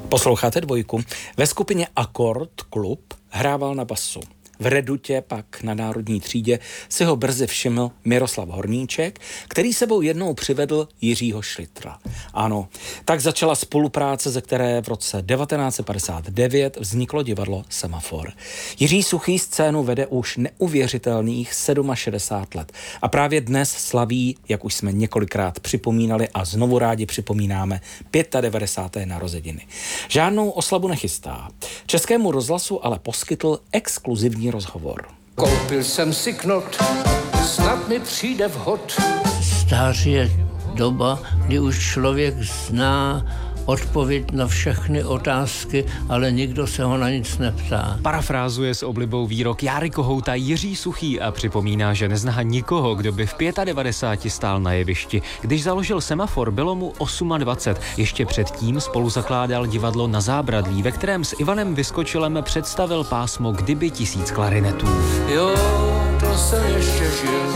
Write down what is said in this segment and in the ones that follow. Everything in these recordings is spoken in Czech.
Posloucháte Dvojku. Ve skupině Akord Klub hrával na basu. V Redutě pak na národní třídě si ho brzy všiml Miroslav Horníček, který sebou jednou přivedl Jiřího Šlitra. Ano, tak začala spolupráce, ze které v roce 1959 vzniklo divadlo Semafor. Jiří Suchý scénu vede už neuvěřitelných 67 let. A právě dnes slaví, jak už jsme několikrát připomínali a znovu rádi připomínáme, 95. narozeniny. Žádnou oslavu nechystá. Českému rozhlasu ale poskytl exkluzivní rozhovor. Koupil jsem si knot, snad mi přijde vhod. Stáří je doba, kdy už člověk zná odpověď na všechny otázky, ale nikdo se ho na nic neptá. Parafrázuje s oblibou výrok Járy Kohouta Jiří Suchý a připomíná, že nezná nikoho, kdo by v 95 stál na jevišti. Když založil Semafor, bylo mu 28. Ještě předtím spolu zakládal divadlo Na Zábradlí, ve kterém s Ivanem Vyskočilem představil pásmo Kdyby 1000 klarinetů. Jo, to se ještě žil.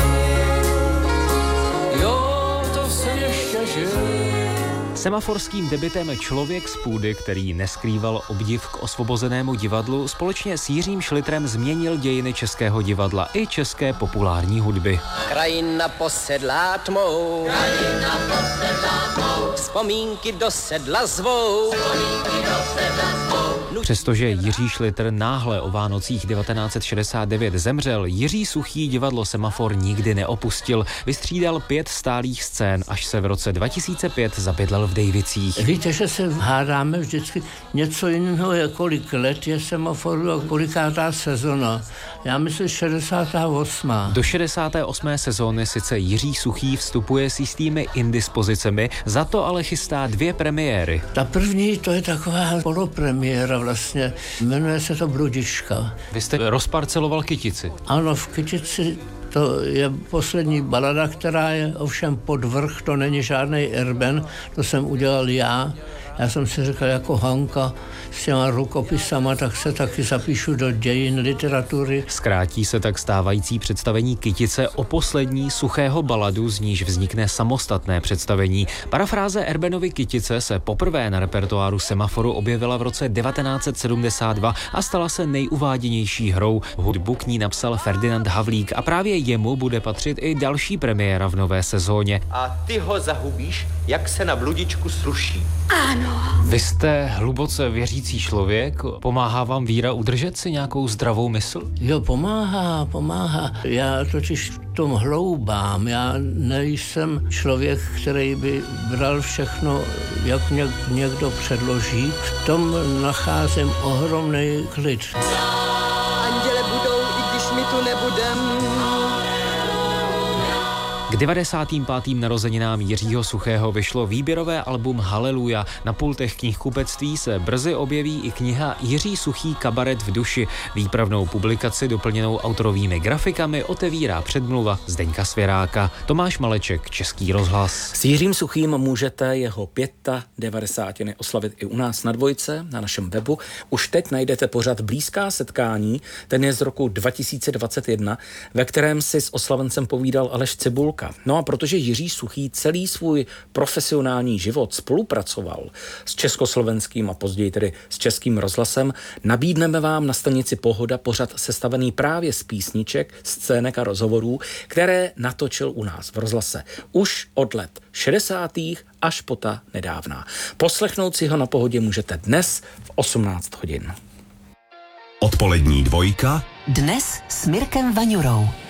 Jo, to se ještě žil. Semaforským debutem Člověk z půdy, který neskrýval obdiv k osvobozenému divadlu, společně s Jiřím Šlitrem změnil dějiny českého divadla i české populární hudby. Krajina posedlá tmou, vzpomínky do sedla zvou. Přestože Jiří Šlitr náhle o Vánocích 1969 zemřel, Jiří Suchý divadlo Semafor nikdy neopustil. Vystřídal 5 stálých scén, až se v roce 2005 zabydlel v Dejvicích. Víte, že se hádáme vždycky něco jiného, kolik let je Semaforu a kolikátá sezona. Já myslím 68. Do 68. sezóny sice Jiří Suchý vstupuje s jistými indispozicemi, za to ale chystá 2 premiéry. Ta první, to je taková polopremiéra vlastně, jmenuje se to Bludička. Vy jste rozparceloval Kytici. Ano, v Kytici to je poslední balada, která je ovšem pod vrch, to není žádný Erben, to jsem udělal já. Já jsem si řekl, jako Hanka s těma rukopisama, tak se taky zapíšu do dějin literatury. Zkrátí se tak stávající představení Kytice o poslední Suchého baladu, z níž vznikne samostatné představení. Parafráze Erbenovy Kytice se poprvé na repertoáru Semaforu objevila v roce 1972 a stala se nejuváděnější hrou. Hudbu k ní napsal Ferdinand Havlík a právě jemu bude patřit i další premiéra v nové sezóně. A ty ho zahubíš, jak se na bludičku sluší. Ano. Vy jste hluboce věřící člověk, pomáhá vám víra udržet si nějakou zdravou mysl? Jo, pomáhá. Já totiž v tom hloubám. Já nejsem člověk, který by bral všechno, jak někdo předloží. V tom nacházím ohromný klid. Anděle budou, i když my tu nebudem. K 95. narozeninám Jiřího Suchého vyšlo výběrové album Haleluja. Na pultech knihkupectví se brzy objeví i kniha Jiří Suchý Kabaret v duši. Výpravnou publikaci doplněnou autorovými grafikami otevírá předmluva Zdeňka Svěráka. Tomáš Maleček, Český rozhlas. S Jiřím Suchým můžete jeho 95. oslavit i u nás na Dvojce, na našem webu. Už teď najdete pořad Blízká setkání, ten je z roku 2021, ve kterém si s oslavencem povídal Aleš Cibulka. No a protože Jiří Suchý celý svůj profesionální život spolupracoval s československým a později tedy s Českým rozhlasem, nabídneme vám na stanici Pohoda pořad sestavený právě z písniček, scének a rozhovorů, které natočil u nás v rozhlase už od let 60. až po ta nedávná. Poslechnout si ho na Pohodě můžete dnes v 18 hodin. Odpolední Dvojka. Dnes s Mirkem Vaňurou.